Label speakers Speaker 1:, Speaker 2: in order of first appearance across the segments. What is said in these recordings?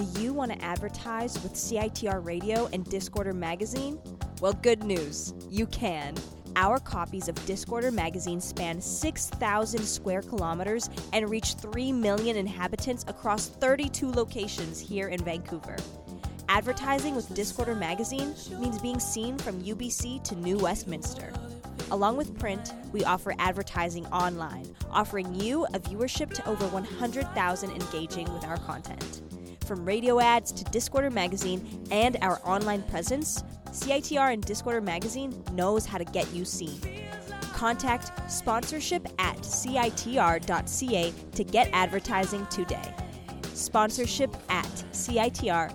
Speaker 1: Do you want to advertise with CITR Radio and Discorder Magazine? Well, good news. You can. Our copies of Discorder Magazine span 6,000 square kilometers and reach 3 million inhabitants across 32 locations here in Vancouver. Advertising with Discorder Magazine means being seen from UBC to New Westminster. Along with print, we offer advertising online, offering you a viewership to over 100,000 engaging with our content. From radio ads to Discorder Magazine and our online presence, CITR and Discorder Magazine knows how to get you seen. Contact sponsorship at citr.ca to get advertising today. Sponsorship at citr.ca.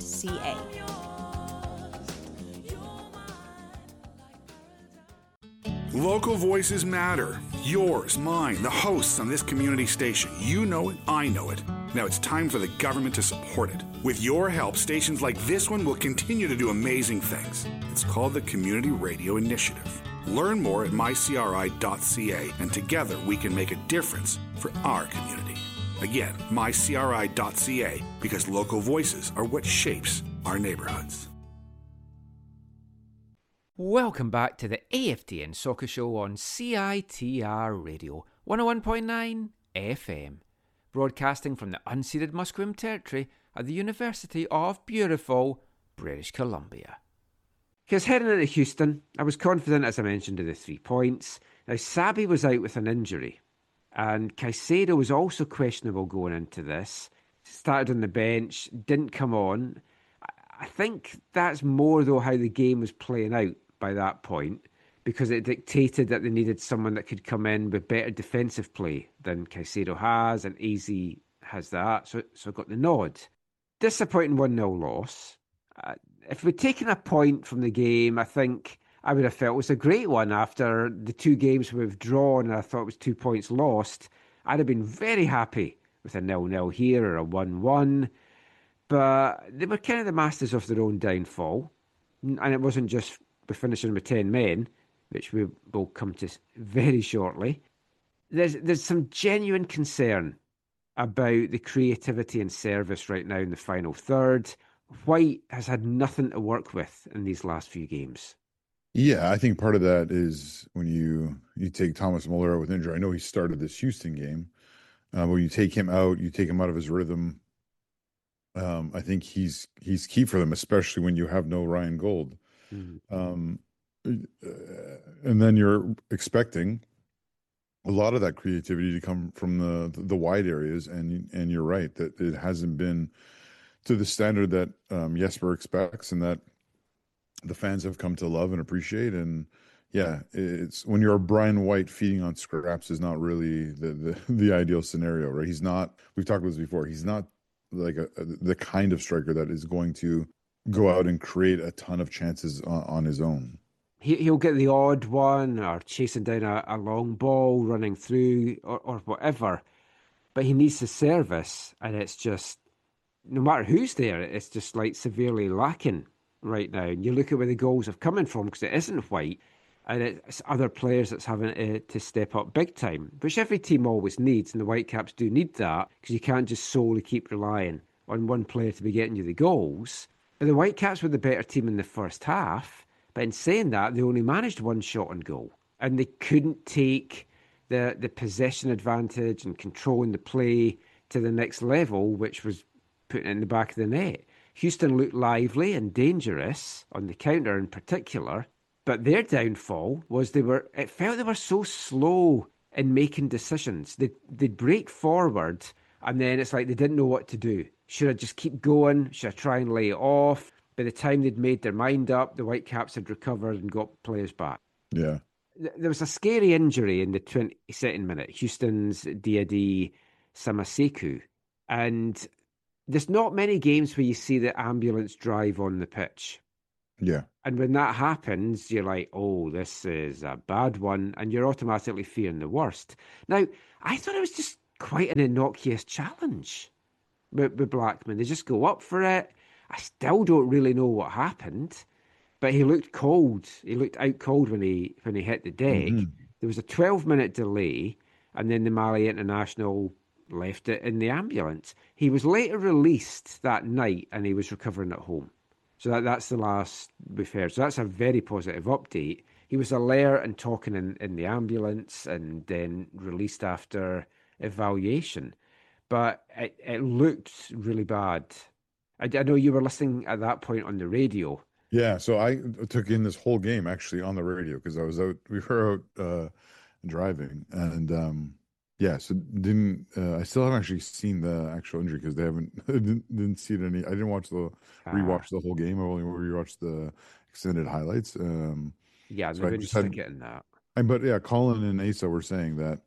Speaker 2: Local voices matter. Yours, mine, the hosts on this community station. You know it, I know it. Now it's time for the government to support it. With your help, stations like this one will continue to do amazing things. It's called the Community Radio Initiative. Learn more at mycri.ca, and together we can make a difference for our community. Again, mycri.ca, because local voices are what shapes our neighborhoods.
Speaker 3: Welcome back to the AFTN Soccer Show on CITR Radio 101.9 FM, broadcasting from the unceded Musqueam Territory at the University of beautiful British Columbia.
Speaker 4: Because heading into Houston, I was confident, as I mentioned, of the 3 points. Now, Sabi was out with an injury, and Caicedo was also questionable going into this. Started on the bench, didn't come on. I think that's more, though, how the game was playing out by that point, because it dictated that they needed someone that could come in with better defensive play than Caicedo has, and Easy has that, so got the nod. Disappointing 1-0 loss. If we'd taken a point from the game, I think I would have felt it was a great one after the 2 games we've drawn, and I thought it was 2 points lost. I'd have been very happy with a 0-0 here or a 1-1. But they were kind of the masters of their own downfall. And it wasn't just we're finishing with 10 men, which we will come to very shortly. There's some genuine concern about the creativity and service right now in the final third. White has had nothing to work with in these last few games.
Speaker 5: Yeah, I think part of that is when you take Thomas Muller out with injury. I know he started this Houston game. When you take him out of his rhythm. I think he's key for them, especially when you have no Ryan Gold. And then you're expecting a lot of that creativity to come from the wide areas, and you're right that it hasn't been to the standard that Jesper expects and that the fans have come to love and appreciate. And yeah, it's when you're a Brian White feeding on scraps is not really the ideal scenario, right? He's not. We've talked about this before. He's not like the kind of striker that is going to go out and create a ton of chances on his own.
Speaker 4: He'll get the odd one or chasing down a long ball, running through or whatever, but he needs the service, and it's just, no matter who's there, it's just like severely lacking right now. And you look at where the goals have coming from, because it isn't White, and it's other players that's having to step up big time, which every team always needs, and the Whitecaps do need that, because you can't just solely keep relying on one player to be getting you the goals. But the Whitecaps were the better team in the first half, but in saying that, they only managed 1 shot on goal, and they couldn't take the possession advantage and controlling the play to the next level, which was putting it in the back of the net. Houston looked lively and dangerous on the counter in particular, but their downfall was it felt they were so slow in making decisions. They'd break forward, and then it's like they didn't know what to do. Should I just keep going? Should I try and lay it off? By the time they'd made their mind up, the Whitecaps had recovered and got players back.
Speaker 5: Yeah.
Speaker 4: There was a scary injury in the 22nd minute, Houston's Diadi Samaseku. And there's not many games where you see the ambulance drive on the pitch.
Speaker 5: Yeah.
Speaker 4: And when that happens, you're like, oh, this is a bad one. And you're automatically fearing the worst. Now, I thought it was just quite an innocuous challenge with Blackman. They just go up for it. I still don't really know what happened, but he looked cold. He looked out cold when he hit the deck. Mm-hmm. There was a 12-minute delay, and then the Mali international left it in the ambulance. He was later released that night and he was recovering at home. So that's the last we've heard. So that's a very positive update. He was alert and talking in the ambulance and then released after evaluation. But it looked really bad. I know you were listening at that point on the radio.
Speaker 5: Yeah, so I took in this whole game actually on the radio because I was out. We were out driving, and yeah, so didn't. I still haven't actually seen the actual injury because they haven't didn't see it any. I didn't rewatch the whole game. I only rewatched the extended highlights.
Speaker 4: Yeah,
Speaker 5: so
Speaker 4: they've
Speaker 5: I
Speaker 4: been
Speaker 5: just
Speaker 4: just
Speaker 5: had,
Speaker 4: getting that.
Speaker 5: but yeah, Colin and Asa were saying that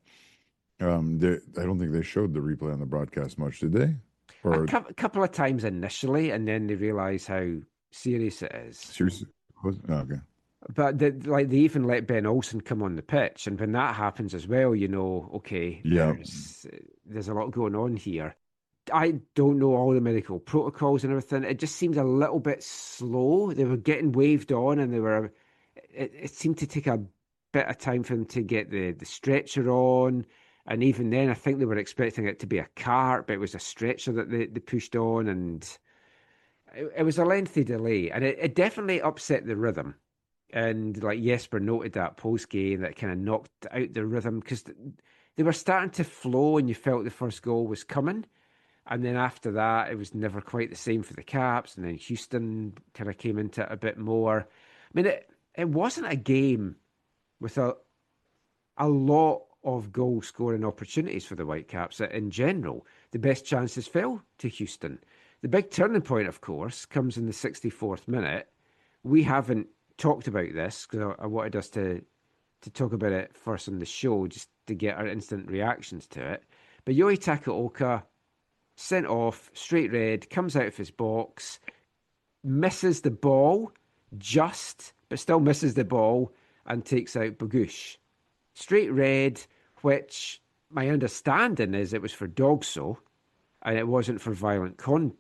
Speaker 5: I don't think they showed the replay on the broadcast much, did they? Or
Speaker 4: A couple of times initially, and then they realise how serious it is.
Speaker 5: seriously? Oh, okay.
Speaker 4: But they even let Ben Olsen come on the pitch, and when that happens as well, okay,
Speaker 5: Yeah.
Speaker 4: there's a lot going on here. I don't know all the medical protocols and everything. It just seemed a little bit slow. They were getting waved on, and it seemed to take a bit of time for them to get the stretcher on. And even then, I think they were expecting it to be a cart, but it was a stretcher that they pushed on, and it was a lengthy delay, and it definitely upset the rhythm. And like Jesper noted that post game, that kind of knocked out the rhythm because they were starting to flow, and you felt the first goal was coming. And then after that, it was never quite the same for the Caps, and then Houston kind of came into it a bit more. I mean, it wasn't a game with a lot of goal scoring opportunities for the Whitecaps. In general, the best chances fell to Houston. The big turning point, of course, comes in the 64th minute. We haven't talked about this because I wanted us to talk about it first on the show just to get our instant reactions to it. But Yoi Takaoka, sent off, straight red, comes out of his box, misses the ball but still misses the ball and takes out Bogusz. Straight red, which my understanding is it was for Dogso and it wasn't for violent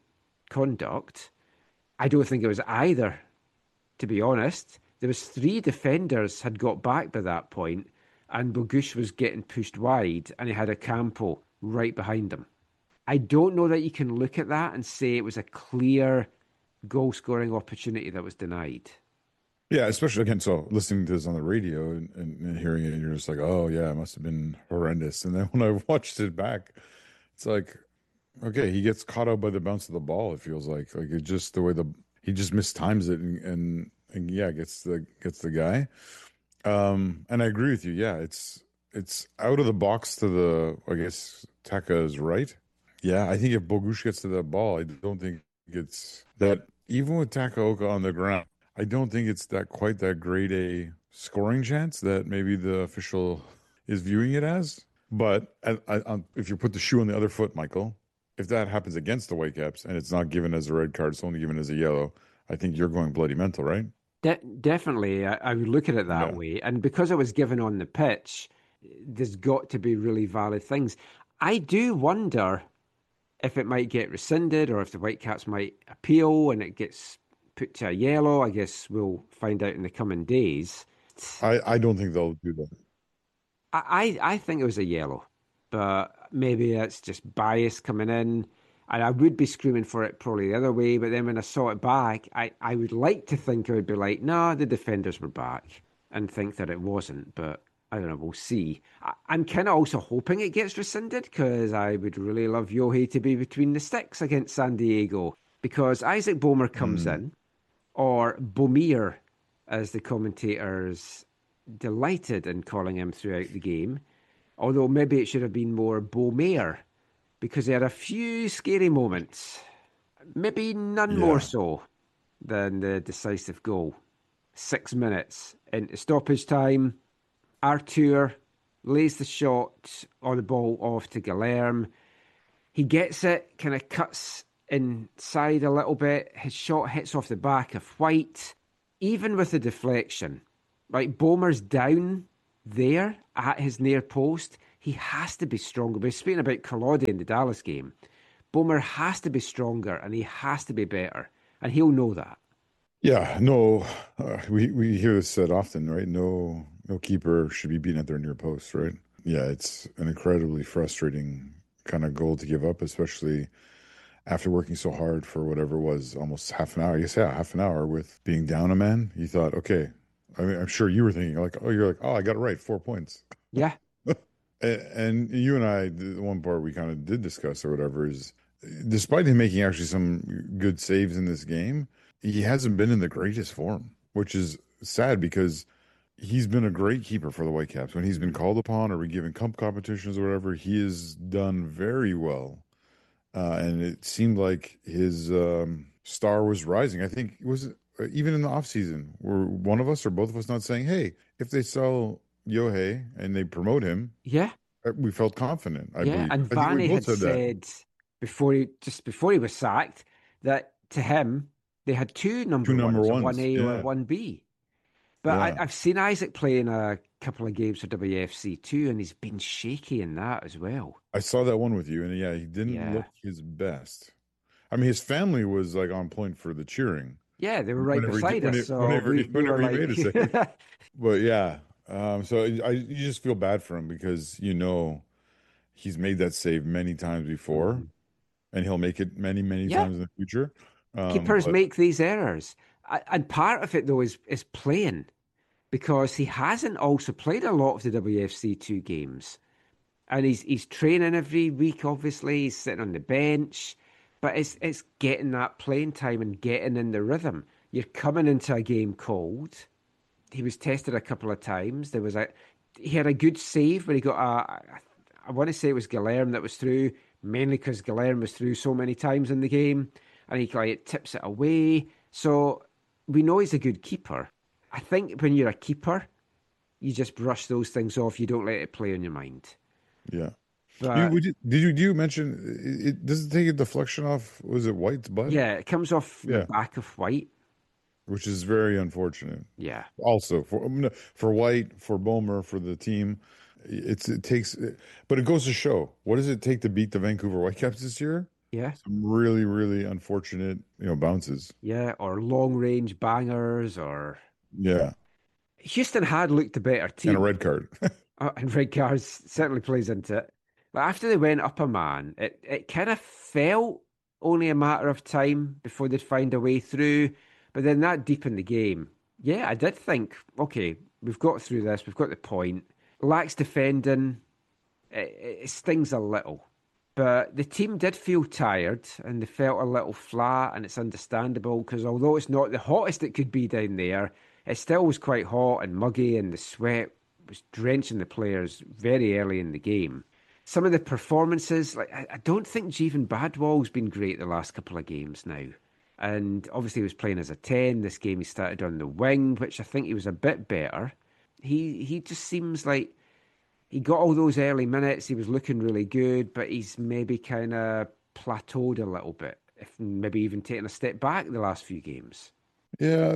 Speaker 4: conduct. I don't think it was either, to be honest. There was 3 defenders had got back by that point, and Bogusz was getting pushed wide, and he had a Campo right behind him. I don't know that you can look at that and say it was a clear goal-scoring opportunity that was denied.
Speaker 5: Yeah, especially again, so listening to this on the radio and hearing it, you're just like, oh yeah, it must have been horrendous. And then when I watched it back, it's like, okay, he gets caught out by the bounce of the ball. It feels like it's just the way he just mistimes it and yeah, gets the guy. And I agree with you. Yeah, it's out of the box to the, I guess Taka is right. Yeah, I think if Bogusz gets to that ball, I don't think it's that, even with Takaoka on the ground, I don't think it's quite that grade A scoring chance that maybe the official is viewing it as. But if you put the shoe on the other foot, Michael, if that happens against the Whitecaps and it's not given as a red card, it's only given as a yellow, I think you're going bloody mental, right?
Speaker 4: Definitely. I would look at it that way. And because it was given on the pitch, there's got to be really valid things. I do wonder if it might get rescinded or if the Whitecaps might appeal and it gets put to a yellow. I guess we'll find out in the coming days.
Speaker 5: I don't think they'll do that.
Speaker 4: I think it was a yellow, but maybe that's just bias coming in. And I would be screaming for it probably the other way, but then when I saw it back, I would like to think I would be like, no, the defenders were back, and think that it wasn't, but I don't know, we'll see. I'm kind of also hoping it gets rescinded because I would really love Yohei to be between the sticks against San Diego, because Isaac Boehmer comes in, or Bomir, as the commentators delighted in calling him throughout the game, although maybe it should have been more Bomir, because he had a few scary moments, maybe none more so than the decisive goal. 6 minutes into stoppage time, Artur lays the shot on the ball off to Guilherme. He gets it, kind of cuts inside a little bit. His shot hits off the back of White. Even with the deflection, right, Boehmer's down there at his near post. He has to be stronger. We're speaking about Collodi in the Dallas game. Boehmer has to be stronger and he has to be better. And he'll know that.
Speaker 5: Yeah, no, we hear this said often, right? No keeper should be beaten at their near post, right? Yeah, it's an incredibly frustrating kind of goal to give up, especially after working so hard for whatever it was, almost half an hour. I guess, yeah, half an hour with being down a man. You thought, okay. I mean, I'm sure you were thinking like, oh, I got it right, 4 points.
Speaker 4: Yeah.
Speaker 5: And you and I, the one part we kind of did discuss or whatever is, despite him making actually some good saves in this game, he hasn't been in the greatest form, which is sad because he's been a great keeper for the Whitecaps. When he's been called upon or given cup competitions or whatever, he has done very well. And it seemed like his star was rising. I think even in the offseason, were one of us or both of us not saying, hey, if they sell Yohei and they promote him,
Speaker 4: yeah,
Speaker 5: we felt confident. I believe.
Speaker 4: And Vanny had said before he was sacked that to him they had two number ones, 1A or 1B. But I've seen Isaac play in a couple of games for WFC too, and he's been shaky in that as well.
Speaker 5: I saw that one with you, and he didn't look his best. I mean, his family was like on point for the cheering.
Speaker 4: Yeah, they were right beside us.
Speaker 5: Whenever he made a save. But yeah, so you just feel bad for him because he's made that save many times before, and he'll make it many times in the future.
Speaker 4: Keepers make these errors. And part of it, though, is playing, because he hasn't also played a lot of the WFC 2 games. And he's training every week, obviously. He's sitting on the bench. But it's getting that playing time and getting in the rhythm. You're coming into a game cold. He was tested a couple of times. He had a good save where he got I want to say it was Guilherme that was through, mainly because Guilherme was through so many times in the game. And he tips it away. So we know he's a good keeper. I think when you're a keeper, you just brush those things off. You don't let it play on your mind.
Speaker 5: Yeah. Did you mention it? Does it take a deflection off? Was it White's butt?
Speaker 4: Yeah, it comes off the back of White,
Speaker 5: which is very unfortunate.
Speaker 4: Yeah.
Speaker 5: Also for White, for Boehmer, for the team, it takes. But it goes to show, what does it take to beat the Vancouver Whitecaps this year?
Speaker 4: Yeah.
Speaker 5: Some really, really unfortunate, bounces.
Speaker 4: Yeah, or long range bangers, or Houston had looked a better team.
Speaker 5: And a red card.
Speaker 4: And red cards certainly plays into it. But after they went up a man, it kind of felt only a matter of time before they'd find a way through. But then that deep in the game, I did think, okay, we've got through this. We've got the point. Lax defending, it stings a little. But the team did feel tired and they felt a little flat, and it's understandable because although it's not the hottest it could be down there, it still was quite hot and muggy, and the sweat was drenching the players very early in the game. Some of the performances, I don't think Jeevan Badwal's been great the last couple of games now. And obviously he was playing as a 10. This game he started on the wing, which I think he was a bit better. He just seems like he got all those early minutes. He was looking really good, but he's maybe kind of plateaued a little bit, if maybe even taken a step back the last few games.
Speaker 5: Yeah,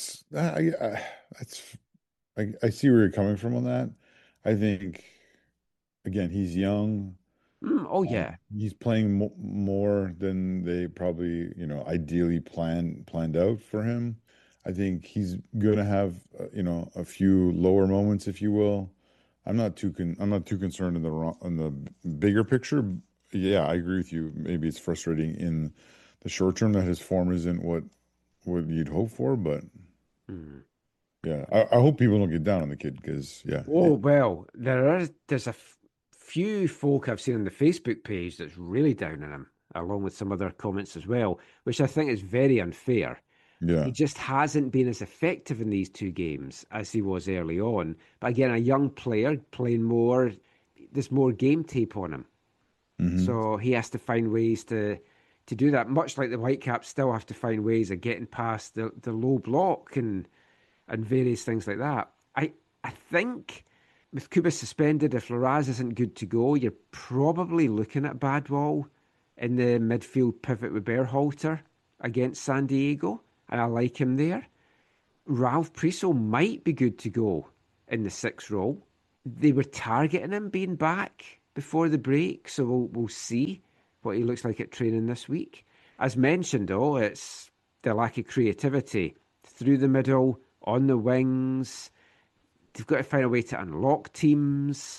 Speaker 5: I see where you're coming from on that. I think, again, he's young. He's playing more than they probably, ideally planned out for him. I think he's going to have, a few lower moments, if you will. I'm not too concerned in the bigger picture. Yeah, I agree with you. Maybe it's frustrating in the short term that his form isn't what you'd hope for, but yeah, I hope people don't get down on the kid because
Speaker 4: well, there's a few folk I've seen on the Facebook page that's really down on him, along with some other comments as well, which I think is very unfair.
Speaker 5: Yeah.
Speaker 4: He just hasn't been as effective in these two games as he was early on. But again, a young player playing more, there's more game tape on him. Mm-hmm. So he has to find ways to do that, much like the Whitecaps still have to find ways of getting past the low block and various things like that. I think with Kuba suspended, if Larraz isn't good to go, you're probably looking at Badwal in the midfield pivot with Berhalter against San Diego. And I like him there. Ralph Priso might be good to go in the 6th role. They were targeting him being back before the break, so we'll see what he looks like at training this week. As mentioned, though, it's the lack of creativity through the middle, on the wings. They've got to find a way to unlock teams.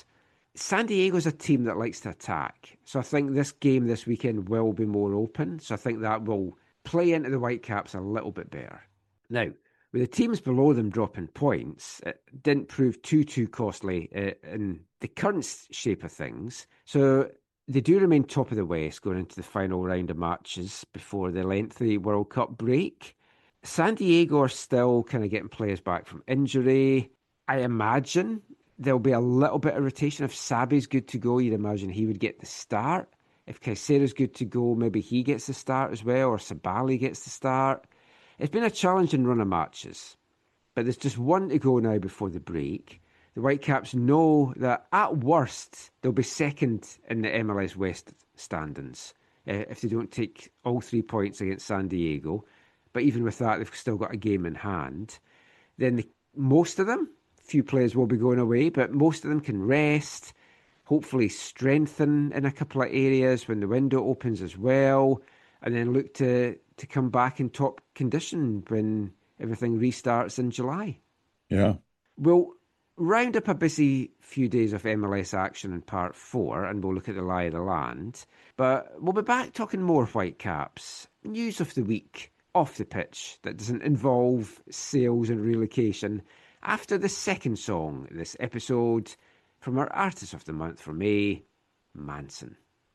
Speaker 4: San Diego's a team that likes to attack. So I think this game this weekend will be more open. So I think that will play into the Whitecaps a little bit better. Now, with the teams below them dropping points, it didn't prove too costly in the current shape of things. So they do remain top of the West going into the final round of matches before the lengthy World Cup break. San Diego are still kind of getting players back from injury. I imagine there'll be a little bit of rotation. If Sabi's good to go, you'd imagine he would get the start. If Caicedo's good to go, maybe he gets the start as well, or Sabali gets the start. It's been a challenging run of matches, but there's just one to go now before the break. The Whitecaps know that at worst, they'll be second in the MLS West standings if they don't take all 3 points against San Diego. But even with that, they've still got a game in hand. Then most of them, few players will be going away, but most of them can rest, hopefully strengthen in a couple of areas when the window opens as well, and then look to come back in top condition when everything restarts in July.
Speaker 5: Yeah.
Speaker 4: We'll round up a busy few days of MLS action in part 4, and we'll look at the lie of the land. But we'll be back talking more Whitecaps, news of the week, off the pitch, that doesn't involve sales and relocation, after the second song this episode from our Artist of the Month for May, Manson.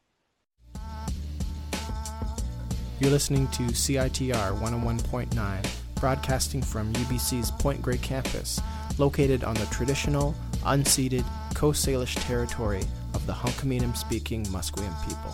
Speaker 6: You're listening to CITR 101.9, broadcasting from UBC's Point Grey campus, located on the traditional, unceded Coast Salish territory of the Hunkaminam-speaking Musqueam people.